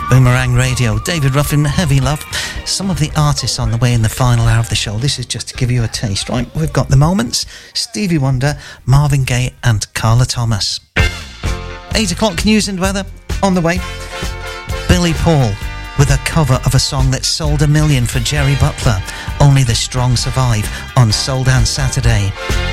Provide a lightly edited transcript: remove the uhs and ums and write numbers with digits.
Boomerang Radio, David Ruffin, Heavy Love. Some of the artists on the way in the final hour of the show. This is just to give you a taste, right? We've got The Moments, Stevie Wonder, Marvin Gaye and Carla Thomas. 8 o'clock news and weather on the way. Billy Paul with a cover of a song that sold 1 million for Jerry Butler. Only the Strong Survive on Soul Dance Saturday.